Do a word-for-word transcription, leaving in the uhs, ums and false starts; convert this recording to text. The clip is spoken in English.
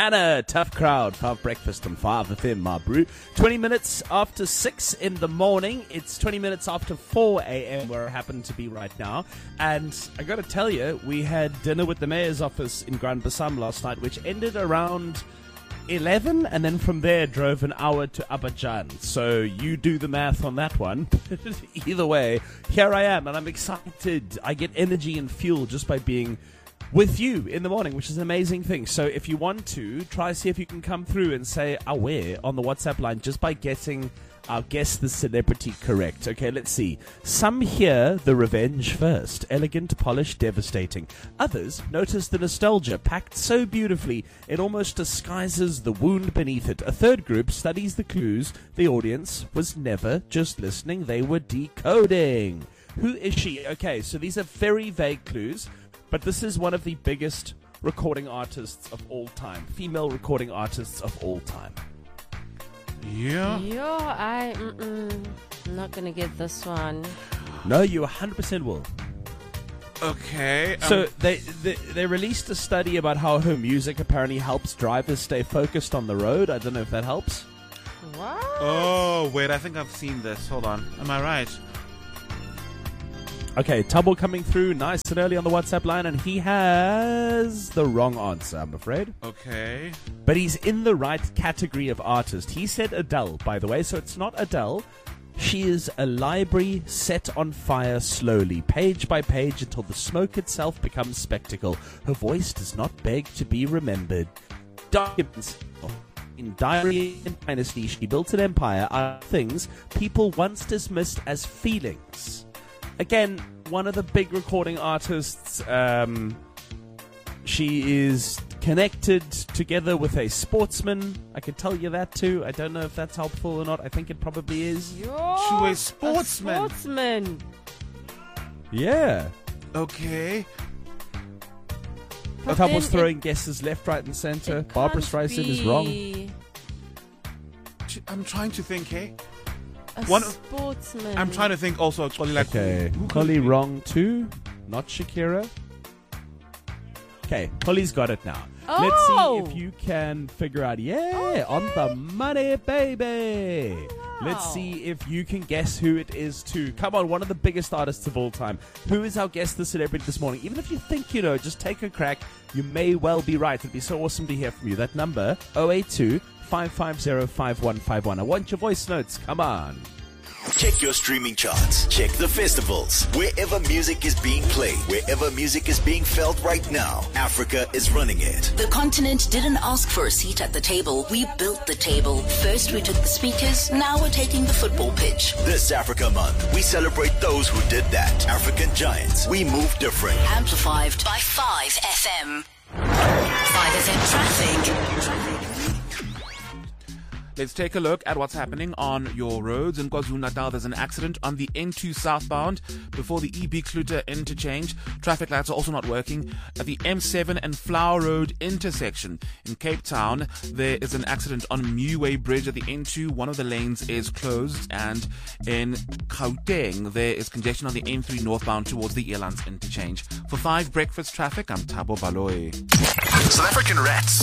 Hannah, tough crowd. Five breakfast on five F M, my brew. twenty minutes after six in the morning. It's twenty minutes after four a.m. where I happen to be right now. And I got to tell you, we had dinner with the mayor's office in Grand Bassam last night, which ended around eleven, and then from there drove an hour to Abidjan. So you do the math on that one. Either way, here I am, and I'm excited. I get energy and fuel just by being with you in the morning, which is an amazing thing. So if you want to, try see if you can come through and say aware on the WhatsApp line just by getting our guess the celebrity correct. Okay, let's see. Some hear the revenge first. Elegant, polished, devastating. Others notice the nostalgia packed so beautifully it almost disguises the wound beneath it. A third group studies the clues. The audience was never just listening, they were decoding. Who is she? Okay, so these are very vague clues, but this is one of the biggest recording artists of all time. Female recording artists of all time. Yeah. Yo, I, mm-mm, I'm not going to get this one. No, you one hundred percent will. Okay. Um, So they, they they released a study about how her music apparently helps drivers stay focused on the road. I don't know if that helps. What? Oh, wait, I think I've seen this. Hold on. Am I right? Okay, Tubble coming through nice and early on the WhatsApp line, and he has the wrong answer, I'm afraid. Okay. But he's in the right category of artist. He said Adele, by the way, so it's not Adele. She is a library set on fire slowly, page by page, until the smoke itself becomes spectacle. Her voice does not beg to be remembered. Documents in Diary and Dynasty, she built an empire out of things people once dismissed as feelings. Again, one of the big recording artists. Um, she is connected together with a sportsman. I can tell you that too. I don't know if that's helpful or not. I think it probably is. Yo, She was sportsman. A sportsman. Yeah. Okay. But Tubble's then throwing guesses left, right, and center. it Barbara can't Streisand is wrong. be I'm trying to think, hey? A One- sportsman. I'm trying to think also, actually, like, Okay. who, who could Holly it be? wrong too. Not Shakira. Okay, Holly's got it now. Let's Oh! see if you can figure out. Yeah, on the money, baby. Let's Wow. see if you can guess who it is too. Come on, one of the biggest artists of all time. Who is our guest, the celebrity this morning? Even if you think you know, just take a crack. You may well be right. It'd be so awesome to hear from you. That number, oh eight two, five five zero, five one five one. I want your voice notes. Come on. Check your streaming charts. Check the festivals. Wherever music is being played, wherever music is being felt right now, Africa is running it. The continent didn't ask for a seat at the table. We built the table. First we took the speakers, now we're taking the football pitch. This Africa Month, we celebrate those who did that. African giants. We move different. Amplified by five F M. five F M traffic. Let's take a look at what's happening on your roads. In KwaZulu-Natal, there's an accident on the N two southbound before the E B Kluter interchange. Traffic lights are also not working at the M seven and Flower Road intersection. In Cape Town, there is an accident on Muway Bridge at the N two. One of the lanes is closed. And in Gauteng, there is congestion on the N three northbound towards the Elands interchange. For five breakfast traffic, I'm Thabo Baloyi. South African Rats.